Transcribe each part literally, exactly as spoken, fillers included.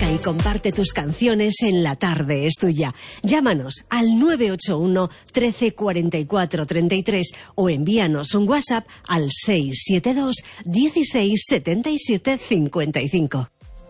Marca y comparte tus canciones en La Tarde es Tuya. Llámanos al nueve ocho uno, trece, cuarenta y cuatro, treinta y tres o envíanos un WhatsApp al seis siete dos, dieciséis, setenta y siete, cincuenta y cinco.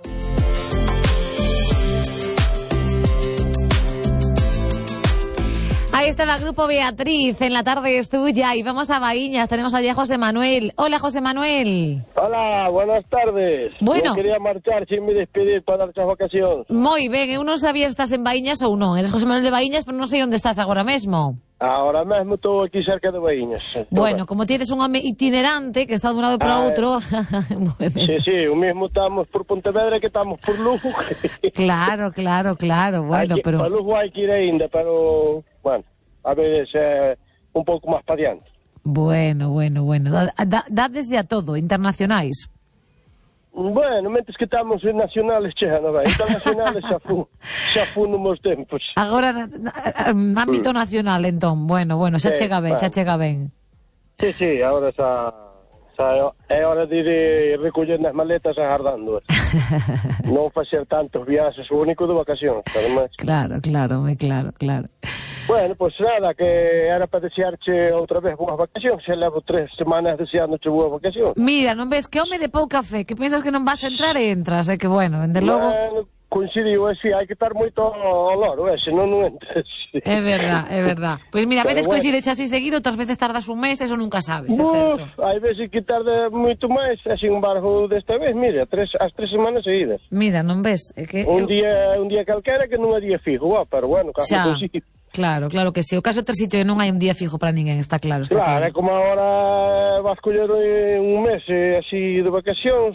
Ahí estaba el Grupo Beatriz, en La Tarde es Tuya, y vamos a Baíñas, tenemos allí a José Manuel. Hola, José Manuel. Hola, buenas tardes. Bueno. Yo quería marchar sin me despedir para dar las vacaciones. Moi ben, eu non sabía se estás en Baíñas ou non. Eres José Manuel de Baíñas, pero non sei onde estás agora mesmo. Ahora mesmo estou aquí cerca de Baíñas. Bueno, como tienes un home itinerante que está de un lado para ah, outro... Sí, sí, o mesmo estamos por Pontevedra que estamos por Lugo. Claro, claro, claro, bueno, que, pero... Para Lugo hai que ir ainda, pero, bueno, a veces eh, un pouco máis para diante. Bueno, bueno, bueno. Da, da, dades ya todo, internacionais. Bueno, mentes que estamos en nacionales, che, non vai? Internacionales xa fu, xa fu nos tempos. Agora, en ámbito nacional, entón. Bueno, bueno, xa sí, chega ben, bueno. xa chega ben. Sí, sí, agora xa, xa é hora de ir recollendo as maletas e agardando. Non facer tantos viaxes, o único de vacacións, además. Claro, claro, me claro, claro. Bueno, pois pues nada, que era para desearche outra vez boas vacacións. Xa levo tres semanas deseándoche boas vacacións. Mira, non ves que home de pouca fe, que pensas que non vas a entrar e entras, é que bueno, dende logo... Bueno, coincidiu, é si, hai que estar moito ao loro, é, senón non entres. É verdad, é verdad. Pois pues mira, a veces bueno. Coincides así seguido, outras veces tardas un mes, eso nunca sabes, é certo. Hai veces que tarda moito máis, e sin embargo, desta vez, mira, tres, as tres semanas seguidas. Mira, non ves? É que un, eu... día, un día calquera que non é día fijo, ah, pero bueno, casi consigo. Claro, claro que sí. O caso de ter sitio non hai un día fijo para ninguén, está claro. Está claro, claro, é como agora vas coller un mes eh, así de vacacións,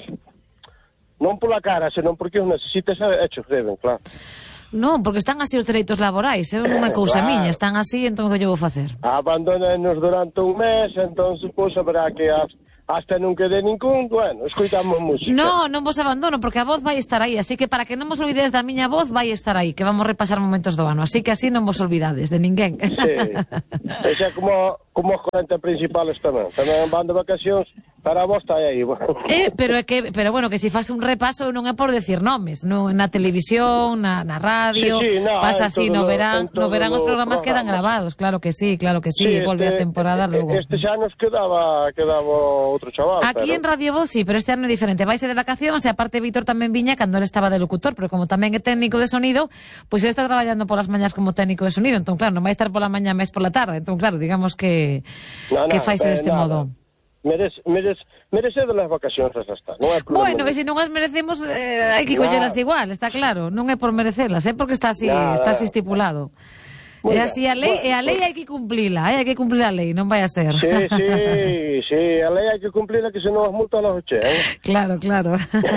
non pola cara, senón porque os necesitas hechos, deben, claro. Non, porque están así os dereitos laborais, é unha cousa claro. Miña, están así, entón que eu vou facer? Abandónanos durante un mes, entón, pois, habrá que... hasta non quede ningún, bueno, escoitamos música. No, non vos abandono, porque a voz vai estar aí, así que para que non vos olvidedes da miña voz, vai estar aí, que vamos repasar momentos do ano, así que así non vos olvidades de ninguén. Sí, esa como, como os corrente principales tamén, tamén van de vacacións, para vos está aí. Bueno. Eh, pero é que, pero bueno, que si faz un repaso non é por decir nomes, no, na televisión, na, na radio, sí, sí, no, pasa así, no verán, no verán os programas programas. quedan grabados, claro que sí, claro que sí, sí volve este, a temporada este, logo. Este xa nos quedaba, quedaba outro chaval. Aquí pero... en Radio Voz sí, pero este ano é diferente. Vaise de vacacións e aparte Víctor tamén viña cando ele estaba de locutor, pero como tamén é técnico de sonido, pois pues ele está traballando polas mañas como técnico de sonido, entón claro, non vai estar pola mañá máis pola tarde, entón claro, digamos que no, no, que faise eh, deste nada. modo. Merece, merece, merece de las vacacións hasta, non é problema. Bueno, que se non as merecemos eh, hai que collelas igual, está claro, non é por merecelas, é porque está así, nada. está así estipulado. É así a lei, e a lei hai que cumplila, eh? Hai que cumplir a lei, non vai a ser. Sí, sí, sí, a lei hai que cumplila, que senón as multas las oche, eh? Claro, claro.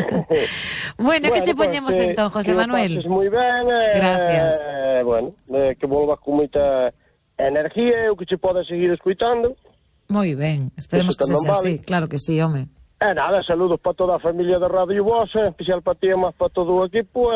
Bueno, bueno, que che poñemos pues, entón, José que Manuel? Que moi ben, eh, gracias. Eh, bueno, eh, que volvas con moita energía, o que che podes seguir escuitando. Moi ben, esperemos que se sea así, vale. Claro que sí, home. Eh, nada, saludos para toda a familia de Radio Voz, en especial para ti e máis para todo o equipo, e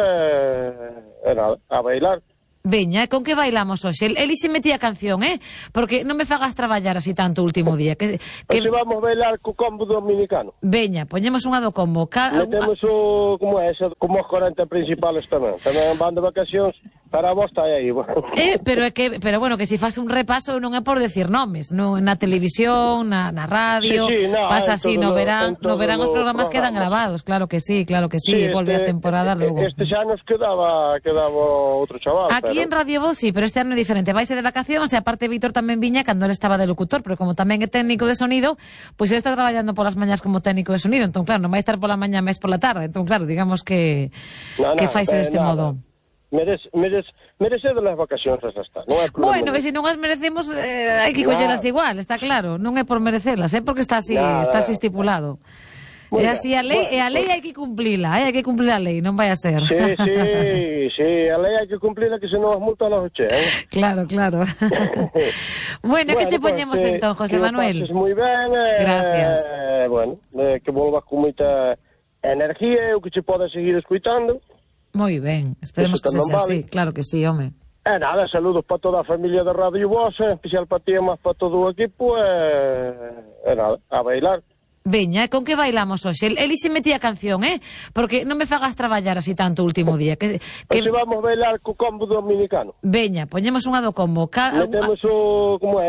eh, eh, nada, a bailar. Veña, con que bailamos hoxe? El, Eli se metía a canción, eh? Porque non me fagas traballar así tanto o último día. Que, que... Hoxe vamos bailar co combo dominicano. Veña, poñemos unha do combo. Ca... Metemos o, como é, esa, como os corrente principales tamén. Tamén van de vacacións, para vos está aí. Eh, pero é que, pero bueno, que si faz un repaso non é por decir nomes, no, na televisión, na, na radio, sí, sí, no, pasa así, no verán, no verán os programas programas. Quedan grabados, claro que sí, claro que sí, sí volve este, a temporada este, logo. Este xa nos quedaba, quedaba outro chaval. Aquí pero... en Radio Voz sí, pero este ano é diferente. Vaise de vacacións e aparte Víctor tamén viña cando ele estaba de locutor, pero como tamén é técnico de sonido, pois pues ele está traballando polas mañas como técnico de sonido, entón claro, non vai estar pola mañá máis pola tarde, entón claro, digamos que no, no, que faise eh, deste nada. modo. Merece, merece, merece de las vacacións hasta, non é problema. Bueno, que se non as merecemos eh, hai que collelas igual, está claro, non é por merecelas, é porque está así, nada. Está así estipulado. É así a lei, bueno, e a lei hai que cumplila, eh? Hai que cumplir a lei, non vai a ser. Sí, sí, sí, a lei hai que cumplila, que senón as multas las oche, eh? Claro, claro. Bueno, bueno, que che poñemos pues, entón, José que Manuel? Que moi ben, eh, gracias. Eh, bueno, eh, que volvas con moita energía, o que che podes seguir escuitando. Moi ben, esperemos que se sea así, vale. Claro que sí, home. Eh, nada, saludos para toda a familia de Radio Voz, en especial para ti e máis para todo o equipo, e eh, eh, nada, a bailar. Veña, con que bailamos hoxe? El, Eli se metía a canción, eh? Porque non me fagas traballar así tanto o último día. Que, que... Hoxe vamos bailar co combo dominicano. Veña, poñemos unha do combo. Ca... Metemos o... como é?